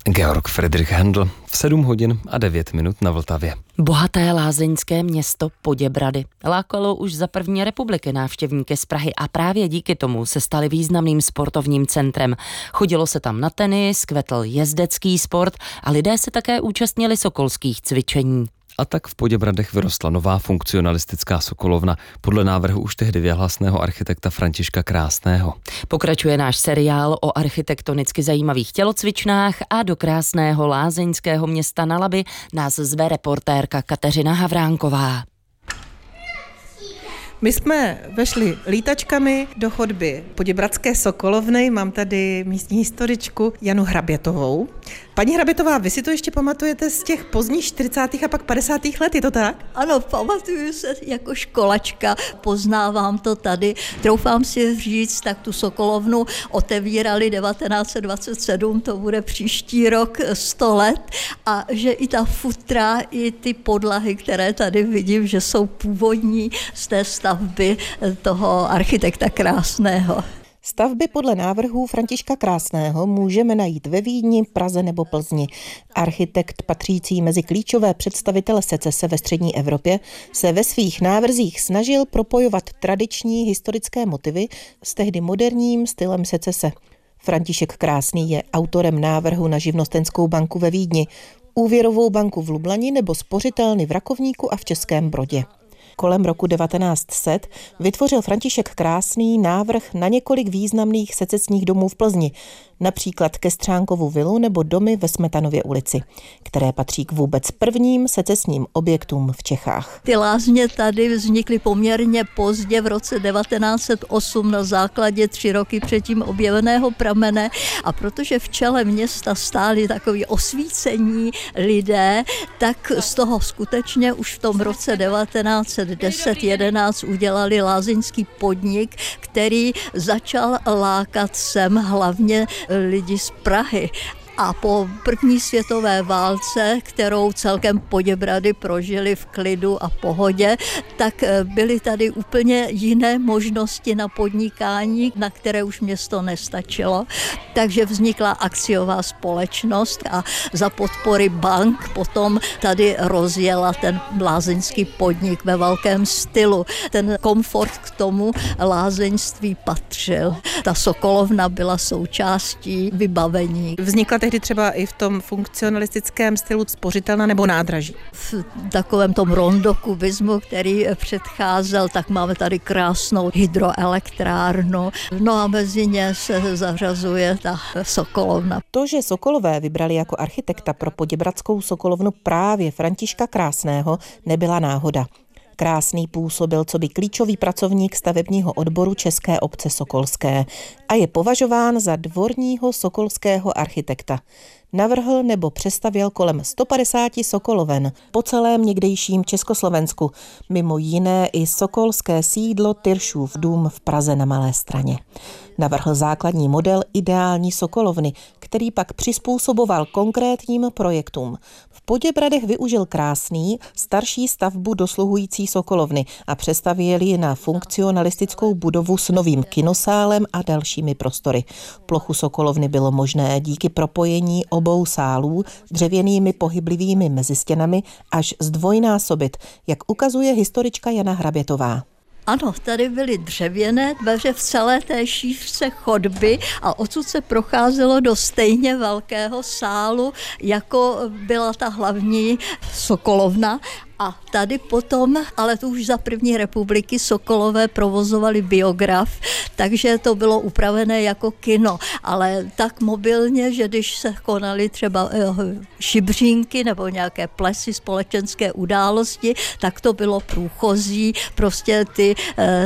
Georg Friedrich Händel v 7 hodin a 9 minut na Vltavě. Bohaté lázeňské město Poděbrady lákalo už za první republiky návštěvníky z Prahy a právě díky tomu se staly významným sportovním centrem. Chodilo se tam na tenis, kvetl jezdecký sport a lidé se také účastnili sokolských cvičení. A tak v Poděbradech vyrostla nová funkcionalistická sokolovna podle návrhu už tehdy věhlasného architekta Františka Krásného. Pokračuje náš seriál o architektonicky zajímavých tělocvičnách a do krásného lázeňského města na Labi nás zve reportérka Kateřina Havránková. My jsme vešli lítačkami do chodby Poděbradské sokolovny. Mám tady místní historičku Janu Hrabětovou. Paní Hrabětová, vy si to ještě pamatujete z těch pozdních 40. a pak 50. let, je to tak? Ano, pamatuju se jako školačka, poznávám to tady. Troufám si říct, tak tu sokolovnu otevírali 1927, to bude příští rok 100 let, a že i ta futra, i ty podlahy, které tady vidím, že jsou původní z té stavby toho architekta Krásného. Stavby podle návrhů Františka Krásného můžeme najít ve Vídni, Praze nebo Plzni. Architekt patřící mezi klíčové představitele secese ve střední Evropě se ve svých návrzích snažil propojovat tradiční historické motivy s tehdy moderním stylem secese. František Krásný je autorem návrhu na živnostenskou banku ve Vídni, úvěrovou banku v Lublani nebo spořitelny v Rakovníku a v Českém Brodě. Kolem roku 1900 vytvořil František Krásný návrh na několik významných secesních domů v Plzni, například Kestřánkovu vilu nebo domy ve Smetanově ulici, které patří k vůbec prvním secesním objektům v Čechách. Ty lázně tady vznikly poměrně pozdě v roce 1908 na základě 3 roky předtím objeveného pramene, a protože v čele města stáli takoví osvícení lidé, tak z toho skutečně už v tom roce 1910-11 udělali lázeňský podnik, který začal lákat sem hlavně lidi z Prahy. A po první světové válce, kterou celkem Poděbrady prožili v klidu a pohodě, tak byly tady úplně jiné možnosti na podnikání, na které už město nestačilo. Takže vznikla akciová společnost a za podpory bank potom tady rozjela ten lázeňský podnik ve velkém stylu. Ten komfort k tomu lázeňství patřil. Ta sokolovna byla součástí vybavení. Vznikla tehdy třeba i v tom funkcionalistickém stylu spořitelna nebo nádraží? V takovém tom rondokubismu, který předcházel, tak máme tady krásnou hydroelektrárnu. No a mezi ně se zařazuje ta sokolovna. To, že Sokolové vybrali jako architekta pro poděbradskou sokolovnu právě Františka Krásného, nebyla náhoda. Krásný působil coby klíčový pracovník stavebního odboru České obce sokolské a je považován za dvorního sokolského architekta. Navrhl nebo přestavěl kolem 150 sokoloven po celém někdejším Československu, mimo jiné i sokolské sídlo Tyršův dům v Praze na Malé Straně. Navrhl základní model ideální sokolovny, který pak přizpůsoboval konkrétním projektům. V Poděbradech využil Krásný starší stavbu dosluhující sokolovny a přestavěl ji na funkcionalistickou budovu s novým kinosálem a dalšími prostory. Plochu sokolovny bylo možné díky propojení obou sálů dřevěnými pohyblivými mezistěnami až zdvojnásobit, jak ukazuje historička Jana Hrabětová. Ano, tady byly dřevěné dveře v celé té šířce chodby a odsud se procházelo do stejně velkého sálu, jako byla ta hlavní sokolovna. A tady potom, ale to už za první republiky, Sokolové provozovali biograf, takže to bylo upravené jako kino, ale tak mobilně, že když se konaly třeba šibřínky nebo nějaké plesy, společenské události, tak to bylo průchozí, prostě ty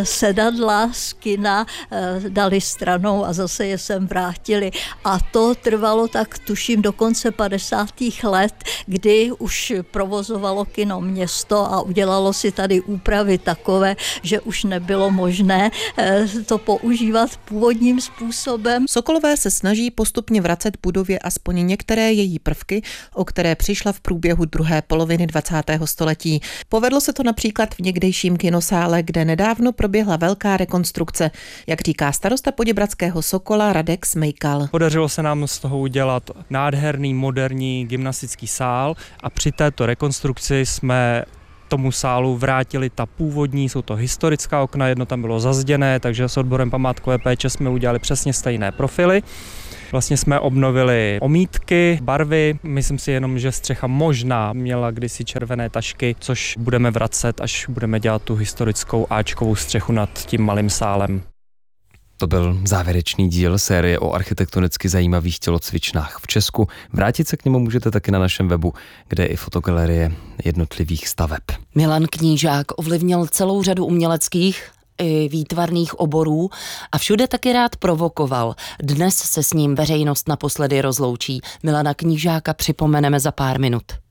sedadla z kina dali stranou a zase je sem vrátili. A to trvalo tak, tuším, do konce 50. let, kdy už provozovalo kino město město a udělalo si tady úpravy takové, že už nebylo možné to používat původním způsobem. Sokolové se snaží postupně vracet budově aspoň některé její prvky, o které přišla v průběhu druhé poloviny 20. století. Povedlo se to například v někdejším kinosále, kde nedávno proběhla velká rekonstrukce, jak říká starosta poděbradského Sokola Radek Smejkal. Podařilo se nám z toho udělat nádherný moderní gymnastický sál a při této rekonstrukci jsme tomu sálu vrátili ta původní, jsou to historická okna, jedno tam bylo zazděné, takže s odborem památkové péče jsme udělali přesně stejné profily. Vlastně jsme obnovili omítky, barvy, myslím si jenom, že střecha možná měla kdysi červené tašky, což budeme vracet, až budeme dělat tu historickou áčkovou střechu nad tím malým sálem. To byl závěrečný díl série o architektonicky zajímavých tělocvičnách v Česku. Vrátit se k němu můžete taky na našem webu, kde je i fotogalerie jednotlivých staveb. Milan Knížák ovlivnil celou řadu uměleckých i výtvarných oborů a všude taky rád provokoval. Dnes se s ním veřejnost naposledy rozloučí. Milana Knížáka připomeneme za pár minut.